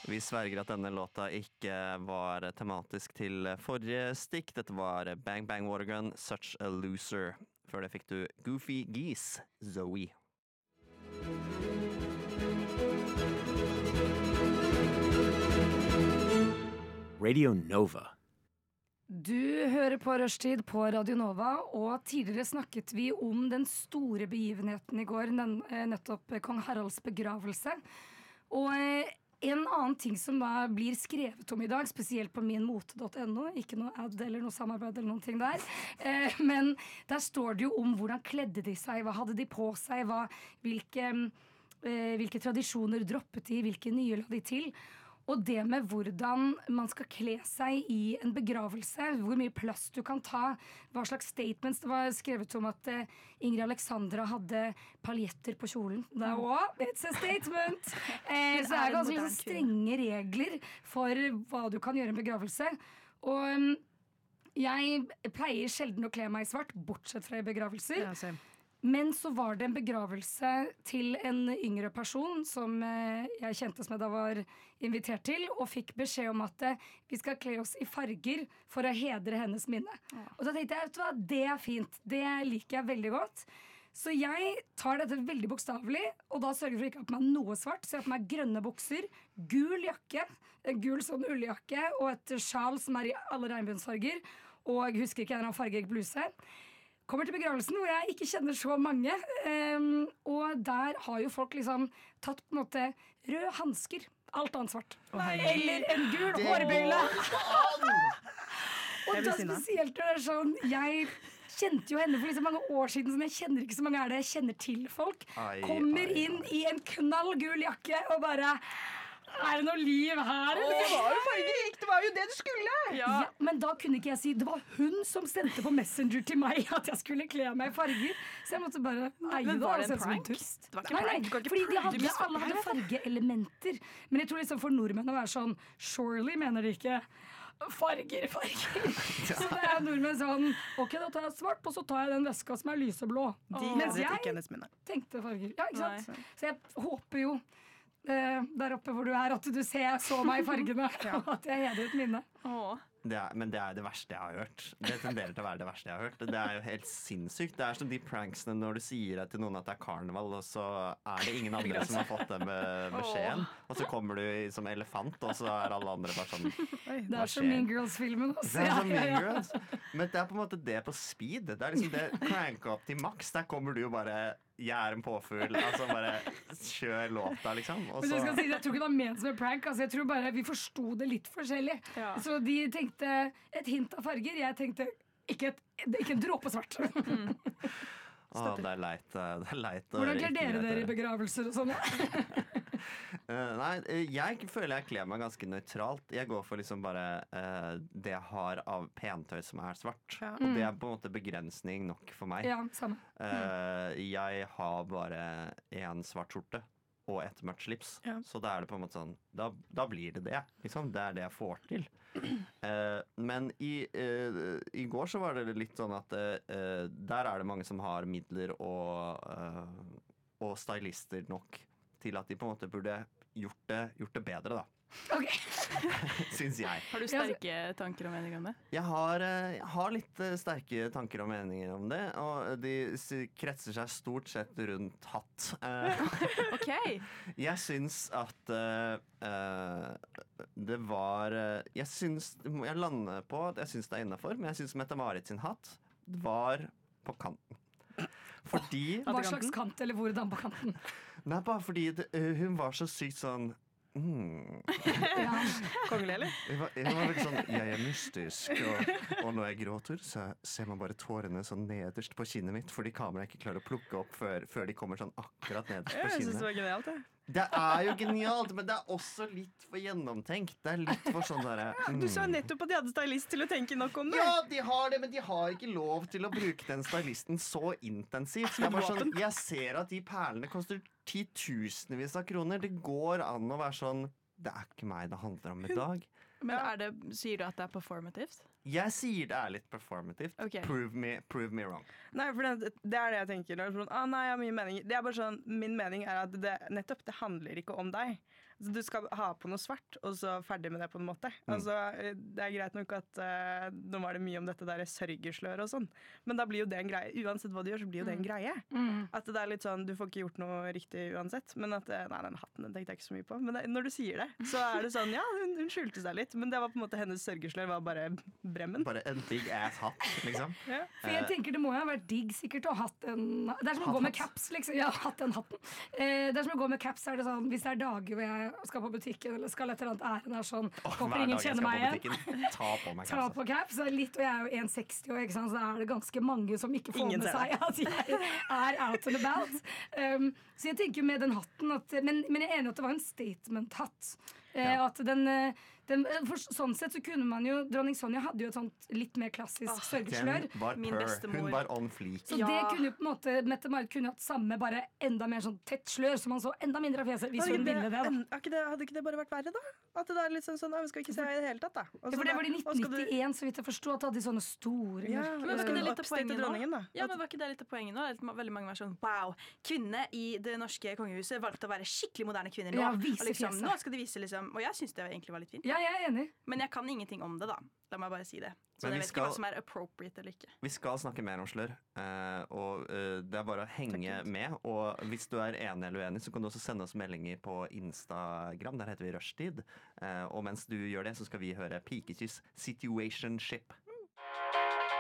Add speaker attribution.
Speaker 1: Vi sverger at denne låta ikke var tematisk til forrige stikk. Dette var Bang Bang Watergun, Such a Loser. Før det fikk du Goofy Geese, Zoe.
Speaker 2: Radio Nova.
Speaker 3: Du hører på Rushtid på Radio Nova, og tidligere snakket vi om den store begivenheten i går, nettopp kong Haralds begravelse. Og en annen ting som da blir skrevet om i dag, spesielt på minmote.no, ikke noe ad eller noe samarbeid eller noen ting der, men der står det jo om hvordan kledde de seg, hva hadde de på seg, hvilke tradisjoner droppet de, hvilke nye la de til. Og det med hvordan man skal kle seg i en begravelse, hvor mye plass du kan ta, hva slags statements. Det var skrevet om at Ingrid Alexandra hadde paljetter på kjolen. Det er også, it's a statement! Så det er ganske liksom strenge regler for hva du kan gjøre i en begravelse. Og jeg pleier sjelden å kle meg i svart, bortsett fra i begravelser.
Speaker 4: Ja,
Speaker 3: men så var det en begravelse til en yngre person som jeg kjente som jeg da var invitert til, og fikk beskjed om at vi skal kle oss i farger for å hedre hennes minne. Ja. Og da tenkte jeg, vet du hva, det er fint. Det liker jeg veldig godt. Så jeg tar dette veldig bokstavelig, og da sørger for ikke å ha på meg noe svart. Så jeg har på meg grønne bukser, gul jakke, en gul sånn ulljakke, og et sjal som er i alle regnbuensfarger, og jeg husker ikke en eller annen fargerik bluse. Kommer til begravelsen hvor jeg ikke kjenner så mange, og der har jo folk liksom tatt på en måte røde hansker, alt annet svart. Eller en gul hårbøyle. Og da spesielt det er sånn, jeg kjente jo henne for liksom mange år siden, sånn, jeg kjenner ikke så mange er det, jeg kjenner til folk. Kommer inn i en knall gul jakke og bare... Er det noe liv her?
Speaker 4: Det var jo fargerikt, det var jo det du skulle.
Speaker 3: Ja, men da kunne ikke jeg si, det var hun som sendte på Messenger til meg at jeg skulle kle meg i farger. Så jeg måtte bare eie det.
Speaker 4: Var det en prank? Det var ikke en prank.
Speaker 3: Fordi alle hadde fargeelementer. Men jeg tror liksom for nordmenn å være sånn, surely mener de ikke farger. Så det er nordmenn sånn, ok, da tar jeg svart, og så tar jeg den veska som er lyseblå. Mens jeg tenkte farger. Ja, ikke sant? Så jeg håper jo der oppe hvor du er, at du ser så meg i fargene, og at jeg hedrer et minne.
Speaker 1: Men det er det verste jeg har hørt. Det tenderer til å være det verste jeg har hørt. Det er jo helt sinnssykt. Det er som de pranksene når du sier til noen at det er karneval, og så er det ingen andre som har fått den beskjeden. Og så kommer du som elefant, og så er alle andre bare sånn.
Speaker 3: Det er som Mean Girls-filmen også.
Speaker 1: Det er som Mean Girls. Men det er på en måte det på speed. Det er liksom det cranka opp til maks. Der kommer du jo bare... Jeg er en påfugl, altså bare kjør låta, liksom.
Speaker 3: Men jeg skal si, jeg tror ikke det var ment som en prank, altså jeg tror bare vi forsto det litt forskjellig. Ja. Så de tenkte et hint av farger, jeg tenkte ikke en dråpe svart.
Speaker 1: Det er leit.
Speaker 3: Hvordan kler dere i begravelser og sånn?
Speaker 1: Nei, jeg føler jeg kler meg ganske nøytralt. Jeg går for liksom bare det jeg har av pentøy som er svart. Ja. Og det er på en måte begrensning nok for meg.
Speaker 3: Ja, samme.
Speaker 1: Jeg har bare en svart skjorte og et mørkt slips. Ja. Så da er det på en måte sånn da blir det det. Liksom. Det er det jeg får til. Men i går så var det litt sånn at der er det mange som har midler og stylister nok til at de på en måte burde gjort det bedre, da.
Speaker 3: Okay.
Speaker 1: Syns jeg.
Speaker 4: Har du sterke tanker og meninger om det?
Speaker 1: Jeg har litt sterke tanker og meninger om det, og de kretser seg stort sett rundt hatt.
Speaker 4: Okay.
Speaker 1: Jeg syns at det var jeg lander på at jeg syns det er innenfor, men jeg syns Mette-Marit sin hatt var på kanten. Fordi
Speaker 3: hva slags kant, eller hvordan på kanten?
Speaker 1: Nei, bare fordi hun var så sykt sånn
Speaker 3: Ja.
Speaker 4: Kongelig, eller?
Speaker 1: Hun var veldig sånn, jeg er mystisk, og når jeg gråter, så ser man bare tårene sånn nederst på kinnet mitt, fordi kameraet ikke klarer å plukke opp før de kommer sånn akkurat nederst på kinnet.
Speaker 4: Jeg synes det var genialt, det.
Speaker 1: Det er jo genialt, men det er også litt for gjennomtenkt. Det er litt for sånn der
Speaker 4: Du sa nettopp at de hadde stylist til å tenke nok om det.
Speaker 1: Ja, de har det, men de har ikke lov til å bruke den stylisten så intensivt. Så jeg ser at de perlene koster titusenvis av kroner. Det går an å være sånn, det er ikke meg det handler om i dag.
Speaker 4: Men sier du at det performativt?
Speaker 1: Jeg sier det litt performativt.
Speaker 4: Okay.
Speaker 1: Prove me wrong.
Speaker 5: Nei, for det det jeg tenker. Nei, jeg har mye mening. Det bare sånn, min mening at det handler ikke om deg. Altså, du skal ha på noe svart, og så ferdig med det på en måte. Altså, det greit nok at nå var det mye om dette der sørgeslør og sånn, men da blir jo det en greie. Uansett hva du gjør, så blir jo det en greie. At det litt sånn, du får ikke gjort noe riktig uansett, men at nei, den hatten den tenkte jeg ikke så mye på. Men når du sier det, så det sånn, ja, hun skjulte seg litt, men det var på en måte hennes sørgeslør var bare bremmen.
Speaker 1: Bare en big ass hatt, liksom.
Speaker 3: Ja. For jeg tenker det må jo ha vært digg sikkert å ha hatt en. Det som å gå med caps, liksom. Ja, hatt den hatten. Det som å gå med caps, det sånn, hvis det dager hvor jeg skal på butikken eller skal et eller annet ærend sånn, håper ingen kjenner meg igjen.
Speaker 1: Ta på meg caps.
Speaker 3: Ta på caps, litt, og jeg jo 1,60 år, ikke sant? Så det ganske mange som ikke får med seg at jeg out and about. Så jeg tenker med den hatten men jeg er enig at det var en statement-hatt. At for sånn sett så kunne man jo Dronning Sonja hadde jo et sånt litt mer klassisk sørgeslør.
Speaker 4: Min bestemor.
Speaker 1: Hun var on fleek.
Speaker 3: Så det kunne jo på en måte Mette-Marit kunne hatt samme, bare enda mer sånn tett slør, så man så enda mindre av fjeset hvis hun ville det.
Speaker 5: Hadde ikke det bare vært verre, da? At det litt sånn vi skal ikke se i det hele tatt, da.
Speaker 3: Ja, for det var det i 1991, så vidt jeg forstår, at de hadde sånne store
Speaker 4: men var ikke det litt av poenget
Speaker 5: nå?
Speaker 4: Ja, men var ikke det litt av poenget nå? Veldig mange var sånn, wow, kvinne i det norske kongehuset valgte å være skikkelig moderne kvinner nå.
Speaker 3: Ja, vise
Speaker 4: liksom,
Speaker 3: fjeset.
Speaker 4: nå skal de vise liksom, og jeg synes det egentlig var litt fint.
Speaker 3: Ja, jeg er enig.
Speaker 4: Men jeg kan ingenting om det, da. La meg bare si det. Så
Speaker 1: Men
Speaker 4: jeg vet ikke hva som er appropriate eller ikke.
Speaker 1: Vi skal snakke mer om slør, og det er bare å henge med. Og hvis du er enig eller uenig, så kan du også sende oss meldinger på Instagram. Der heter vi Rushtid. Og mens du gjør det, så skal vi høre Pikekyss Situationship.